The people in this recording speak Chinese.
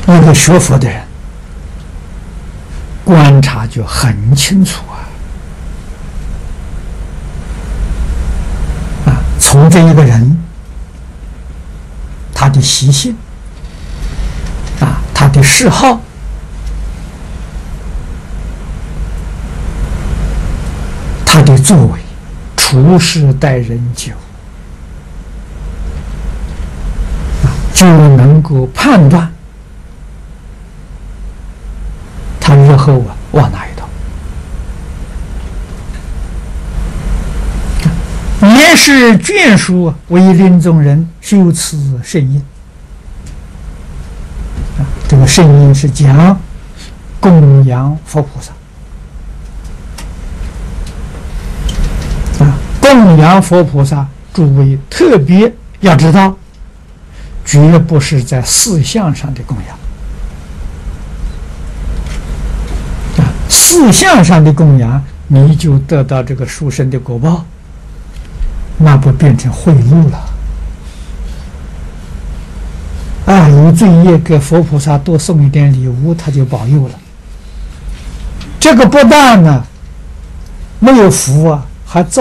一个学佛的人观察就很清楚从这一个人他的习性他的嗜好，他的作为，处事待人接物就能够判断他日后往哪一道。也是眷属为临终人修持圣因这个圣因是讲供养佛菩萨供养佛菩萨，诸位特别要知道，绝不是在事相上的供养事相上的供养，你就得到这个殊胜的果报，那不变成贿赂了有罪业给佛菩萨多送一点礼物，他就保佑了。这个不但呢没有福还造